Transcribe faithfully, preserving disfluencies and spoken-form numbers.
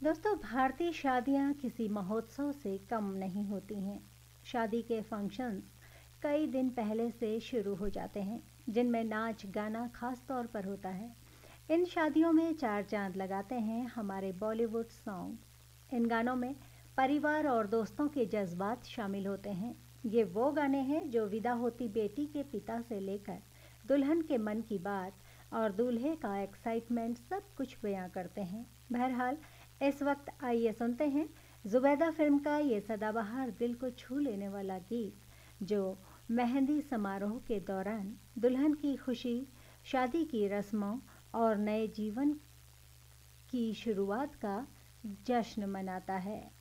दोस्तों, भारतीय शादियां किसी महोत्सव से कम नहीं होती हैं। शादी के फंक्शंस कई दिन पहले से शुरू हो जाते हैं, जिनमें नाच गाना खास तौर पर होता है। इन शादियों में चार चांद लगाते हैं हमारे बॉलीवुड सॉन्ग। इन गानों में परिवार और दोस्तों के जज्बात शामिल होते हैं। ये वो गाने हैं जो विदा होती बेटी के पिता से लेकर दुल्हन के मन की बात और दूल्हे का एक्साइटमेंट सब कुछ बयां करते हैं। बहरहाल, इस वक्त आइए सुनते हैं जुबैदा फिल्म का ये सदाबहार दिल को छू लेने वाला गीत, जो मेहंदी समारोह के दौरान दुल्हन की खुशी, शादी की रस्मों और नए जीवन की शुरुआत का जश्न मनाता है।